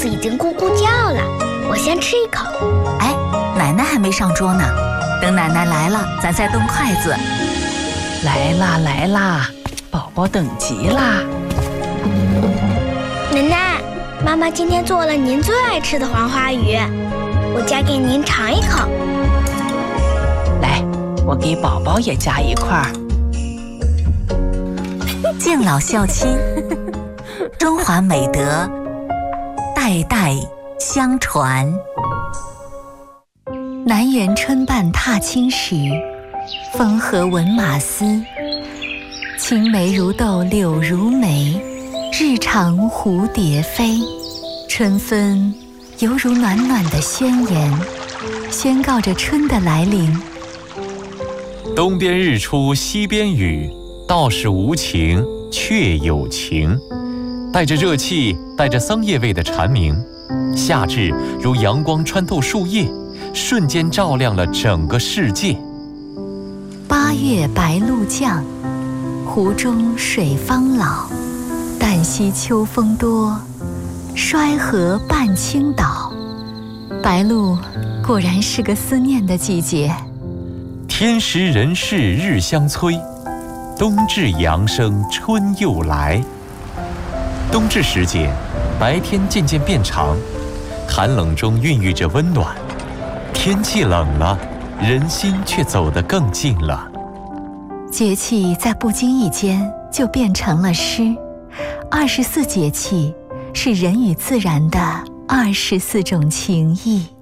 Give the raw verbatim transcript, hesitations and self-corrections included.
子已经咕咕叫了，我先吃一口。 哎，奶奶还没上桌呢，等奶奶来了，咱再动筷子。 来啦来啦，宝宝等急啦！ 奶奶，妈妈今天做了您最爱吃的黄花鱼，我夹给您尝一口。 来，我给宝宝也夹一块。 敬老孝亲，中华美德代代相传。南园春半踏青时，风和闻马嘶。青梅如豆柳如眉，日长蝴蝶飞。春分犹如暖暖的宣言，宣告着春的来临。 东边日出西边雨，道是无晴却有晴。带着热气，带着桑叶味的蝉鸣，夏至如阳光穿透树叶，瞬间照亮了整个世界。 八月白露降，湖中水方老。旦夕秋风多，衰河半倾倒。白露果然是个思念的季节。 天时人事日相催，冬至阳生春又来。冬至时节，白天渐渐变长，寒冷中孕育着温暖。天气冷了，人心却走得更近了。 节气在不经意间就变成了诗。二十四节气是人与自然的二十四种情谊。